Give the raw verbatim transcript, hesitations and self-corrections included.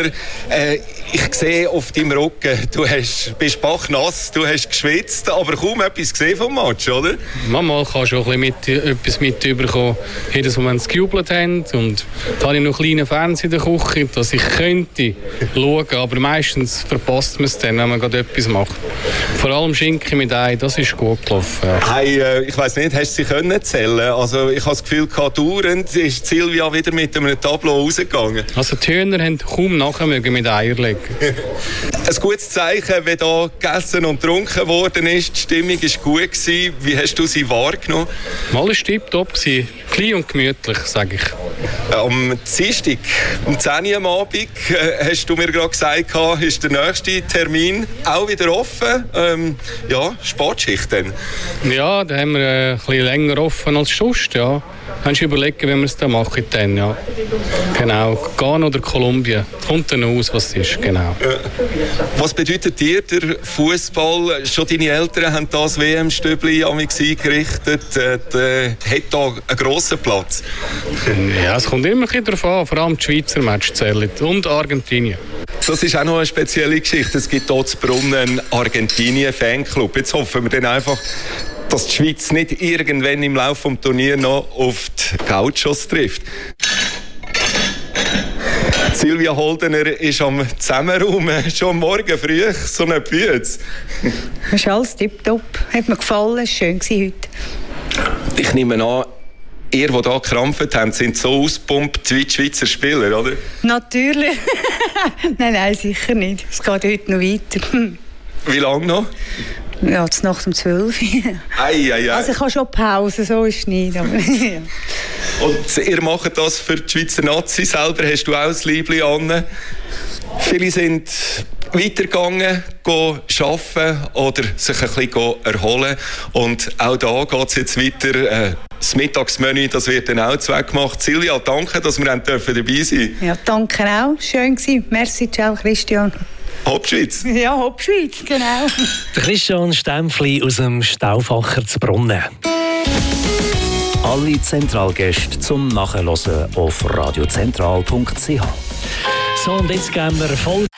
Holdner, äh, ich sehe auf deinem Rücken, du hast, bist bachnass, du hast geschwitzt, aber kaum etwas gesehen vom Match, oder? Manchmal kannst du auch ein bisschen mit, etwas mitbekommen, jedes Moment gejubelt haben. Und da habe ich noch einen kleinen Fernseher in der Küche, dass ich könnte schauen, aber meistens verpasst man es dann, wenn man gerade etwas macht. Vor allem Schinken mit Ei, das ist gut gelaufen. Ja. Hey, äh, ich weiss nicht, hast du sie können zählen? Also ich habe das Gefühl, dauernd ist Silvia wieder mit einem Tableau rausgegangen. Also die Hühner haben kaum nachher mögen mit Eier legen. Ein gutes Zeichen, wenn da gegessen und getrunken worden ist. Die Stimmung war gut gewesen. Wie hast du sie wahrgenommen? Mal war tipptopp, klein und gemütlich, sage ich. Am Dienstag, um zehn Uhr am Abend, äh, hast du mir gerade gesagt, ist der nächste Termin auch wieder offen. Ähm, ja, Sportschicht dann. Ja, da haben wir äh, ein bisschen länger offen als sonst, ja. Kannst du überlegen, wie wir es dann machen dann, ja. Genau, Ghana oder Kolumbien. Kommt dann aus, was es ist, genau. Äh, was bedeutet dir der Fußball? Schon deine Eltern haben das W M-Stübli eingerichtet. Äh, der hat da einen grossen Platz. Ja, es kommt immer ein bisschen darauf an, vor allem die Schweizer Match zählen und Argentinien. Das ist auch noch eine spezielle Geschichte. Es gibt hier zu Brunnen einen Argentinien-Fanclub. Jetzt hoffen wir dann einfach, dass die Schweiz nicht irgendwann im Laufe des Turniers noch auf die Gauchos trifft. Silvia Holdner ist am Zusammenraum schon morgen früh, so eine Bühne. Das ist alles tipptopp. Hat mir gefallen, es war schön heute. Ich nehme an, ihr, die hier gekrampft habt, sind so auspumpt wie die Schweizer Spieler, oder? Natürlich. nein, nein, sicher nicht. Es geht heute noch weiter. Wie lange noch? Ja, jetzt nach um zwölf. ei, ei, ei. Also ich habe schon Pause, so ist es nicht. Aber, ja. Und ihr macht das für die Schweizer Nazi selber, hast du auch ein Liebling an. Viele sind weitergegangen, arbeiten oder sich ein bisschen erholen. Und auch da geht es jetzt weiter. Das Mittagsmenü, das wird dann auch zweckgemacht. Silvia, danke, dass wir dabei sein dürfen. Ja, danke auch. Schön gewesen. Merci, ciao, Christian. Hauptschweiz. Ja, Hauptschweiz, genau. Der Christian Stempfli aus dem Stauffacher zu Brunnen. Alle Zentralgäste zum Nachhören auf radiozentral punkt c h. So, und jetzt gehen wir voll